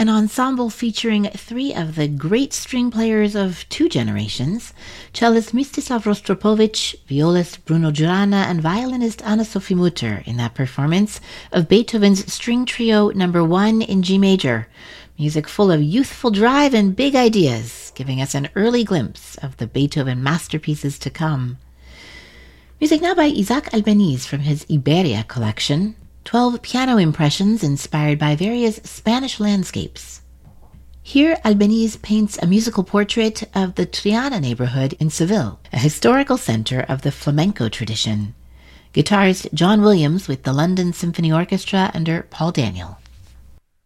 an ensemble featuring three of the great string players of two generations, cellist Mstislav Rostropovich, violist Bruno Giuranna, and violinist Anna-Sophie Mutter in that performance of Beethoven's String Trio No. 1 in G major, music full of youthful drive and big ideas, giving us an early glimpse of the Beethoven masterpieces to come. Music now by Isaac Albeniz from his Iberia collection, 12 piano impressions inspired by various Spanish landscapes. Here, Albeniz paints a musical portrait of the Triana neighborhood in Seville, a historical center of the flamenco tradition. Guitarist John Williams with the London Symphony Orchestra under Paul Daniel.